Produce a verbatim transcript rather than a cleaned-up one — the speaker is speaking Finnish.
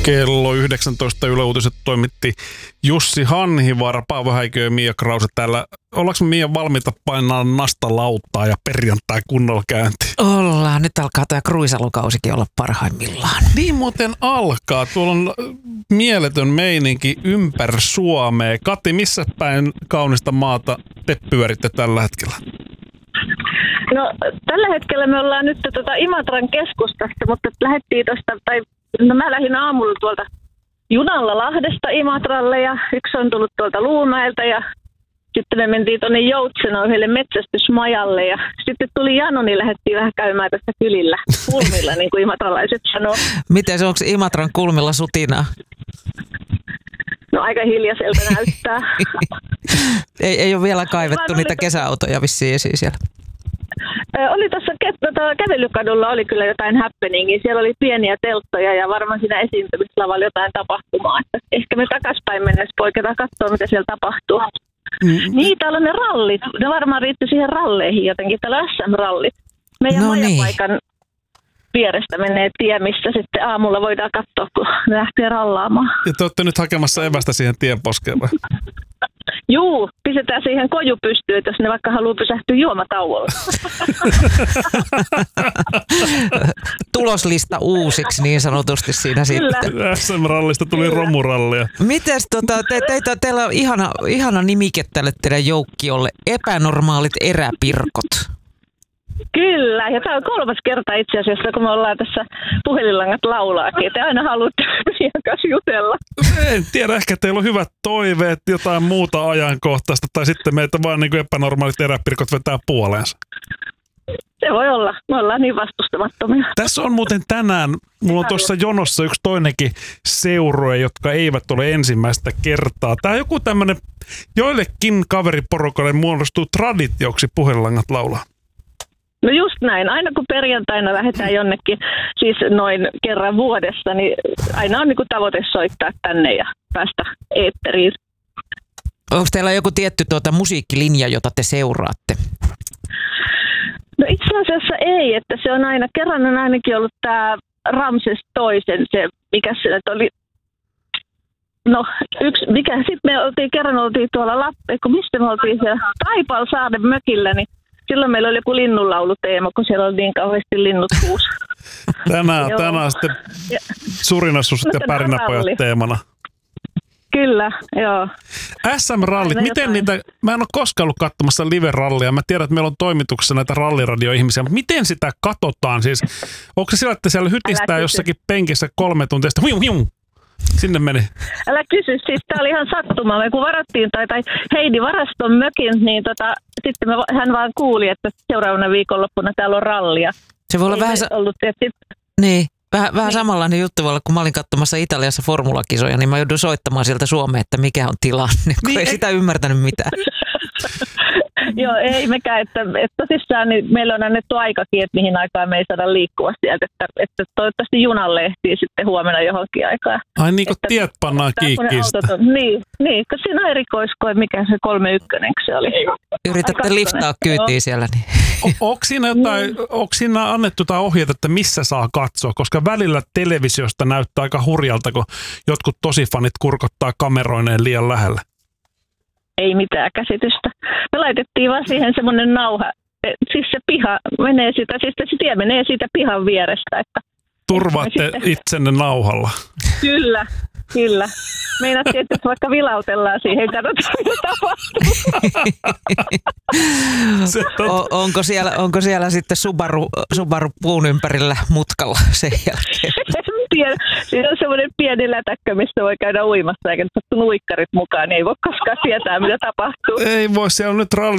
Kello yhdeksäntoista Yle Uutiset toimitti Jussi Hanhivaara, Paavo Häikö ja Mia Krause täällä. Ollaanko me Mia valmiita painaa nastalauttaa ja perjantai kunnolla käyntiin? Ollaan. Nyt alkaa tämä kruisalukausikin olla parhaimmillaan. Niin muuten alkaa. Tuolla on mieletön meininki ympäri Suomea. Kati, missä päin kaunista maata te pyöritte tällä hetkellä? No tällä hetkellä me ollaan nyt tuota Imatran keskustassa, mutta lähdettiin tuosta, tai no mä lähdin aamulla tuolta junalla Lahdesta Imatralle ja yksi on tullut tuolta Luumäeltä ja sitten me mentiin tuonne Joutsenoihdelle metsästysmajalle ja sitten tuli jano, niin lähdettiin vähän käymään tässä kylillä kulmilla, niin kuin imatralaiset sanoo. Miten se, onko Imatran kulmilla sutinaa? No aika hiljaiselta näyttää. ei, ei ole vielä kaivettu niitä kesäautoja vissiin esiin siellä. Oli tuossa tota, kävelykadulla oli kyllä jotain happeningia. Siellä oli pieniä telttoja ja varmaan siinä esiintymislavalla jotain tapahtumaa. Että ehkä me takaspäin mennessä poiketaan katsoa, mitä siellä tapahtuu. Mm. Niin, täällä on ne rallit. Ne varmaan riitti siihen ralleihin jotenkin. Täällä on S M-rallit. Meidän no majapaikan niin. Vierestä menee tie, missä sitten aamulla voidaan katsoa, kun ne lähtee rallaamaan. Ja te olette nyt hakemassa evästä siihen tienposkeen vai? Juu, pistetään siihen koju pystyyn, jos ne vaikka haluaa pysähtyä juomatauolla. Tuloslista uusiksi niin sanotusti siinä Kyllä. sitten. S M-rallista tuli Kyllä. romurallia. Mites tota, te, teitä, teillä on ihana, ihana nimike tälle teidän joukkiolle, epänormaalit eräpirkot. Kyllä, ja tämä on kolmas kerta itse asiassa, kun me ollaan tässä puhelinlangat laulaakin. Te aina haluatte meidän kanssa jutella. En tiedä, ehkä teillä on hyvät toiveet, jotain muuta ajankohtaista, tai sitten meitä vaan niin kuin epänormaalit eräpirkot vetää puoleensa. Se voi olla. Me ollaan niin vastustamattomia. Tässä on muuten tänään, mulla on tuossa jonossa yksi toinenkin seurue, jotka eivät ole ensimmäistä kertaa. Tämä on joku tämmöinen, joillekin kaveriporukalle muodostuu traditioksi puhelinlangat laulaa. No just näin. Aina kun perjantaina lähdetään jonnekin, siis noin kerran vuodessa, niin aina on niin kuin tavoite soittaa tänne ja päästä eetteriin. Onko teillä joku tietty tuota musiikkilinja, jota te seuraatte? No itse asiassa ei, että se on aina, kerran on ainakin ollut tämä Ramses toisen, se mikä se nyt oli, no yksi, mikä, sitten me oltiin, kerran oltiin tuolla Lappeen, kun mistä me oltiin siellä Taipalsaaren mökillä, niin silloin meillä oli joku linnunlauluteema, kun siellä oli niin kauheasti linnut kuusi. Tänään, tänään sitten Surinassut ja Pärinäpojat teemana. Kyllä, joo. S M-rallit, miten niitä, mä en ole koskaan ollut katsomassa live-rallia, mä tiedän, että meillä on toimituksessa näitä ralliradioihmisiä, mutta miten sitä katsotaan siis? Onko se sillä, että siellä hytistää jossakin penkissä kolme tuntia, sitten huium, huium, sinne meni? Älä kysy, siis tää oli ihan sattuma, me kun varattiin, tai, tai Heidi varaston mökin, niin tota, sitten me, hän vaan kuuli, että seuraavana viikonloppuna täällä on rallia. Se voi olla Ei vähän... Sa- ollut, että sit... Niin. Vähän, vähän niin. Samanlainen juttu voi olla, kun mä olin katsomassa Italiassa formulakisoja, niin mä joudun soittamaan sieltä Suomeen, että mikä on tilanne, kun niin, ei ei sitä ymmärtänyt mitään. Joo, ei mekään, että, että tosissaan niin meillä on annettu aikakin, että mihin aikaan me ei saada liikkua sieltä, että, että toivottavasti junalle ehtii sitten huomenna johonkin aikaan. Ai niin kuin että, tiet pannaan kiikkiistä. Niin, niin, kun siinä on erikoiskoe, mikä se kolme ykkönen se oli. Yritätte liftaa kyytiin siellä. Niin. O, onko, siinä jotain, niin. onko siinä annettu jotain ohjeita, että missä saa katsoa? Koska välillä televisiosta näyttää aika hurjalta, kun jotkut tosifanit kurkottaa kameroineen liian lähellä. Ei mitään käsitystä. Me laitettiin vaan siihen semmoinen nauha. Siis se piha menee sitä, siis se tie menee siitä pihan vierestä. Että turvaatte sitten itsenne nauhalla. Kyllä, kyllä. Meinaattiin, että vaikka vilautellaan siihen, katsotaan mitä tapahtuu. o, onko, siellä, onko siellä sitten Subaru, Subaru puun ympärillä mutkalla sen jälkeen? En tiedä. Siinä on semmoinen pieni lätäkkö, mistä voi käydä uimassa, eikä nyt uikkarit mukaan, niin ei voi koskaan tietää, mitä tapahtuu. Ei voi, siellä on nyt ralli.